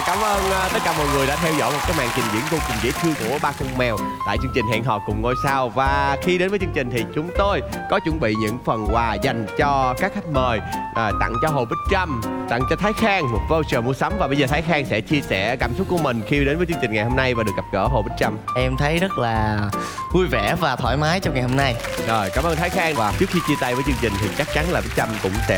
cảm ơn tất cả mọi người đã theo dõi một cái màn trình diễn vô cùng dễ thương của ba con mèo tại chương trình Hẹn Hò Cùng Ngôi Sao. Và khi đến với chương trình thì chúng tôi có chuẩn bị những phần quà dành cho các khách mời, tặng cho Hồ Bích Trâm, tặng cho Thái Khang một voucher mua sắm. Và bây giờ Thái Khang sẽ chia sẻ cảm xúc của mình khi đến với chương trình ngày hôm nay và được gặp gỡ Hồ Bích Trâm. Em thấy rất là vui vẻ và thoải mái trong ngày hôm nay. Rồi, cảm ơn Thái Khang. Và trước khi chia tay với chương trình thì chắc chắn là Bích Trâm cũng sẽ